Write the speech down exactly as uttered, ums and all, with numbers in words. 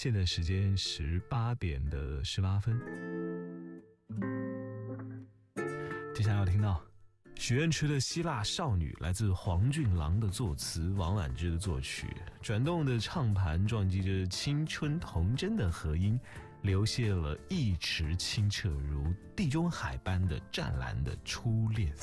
现在时间十八点的十八分。接下来要听到许愿池的希腊少女，来自黄俊郎的作词，王菀之的作曲，转动的唱盘撞击着青春童真的和音，流泻了一池清澈如地中海般的湛蓝的初恋。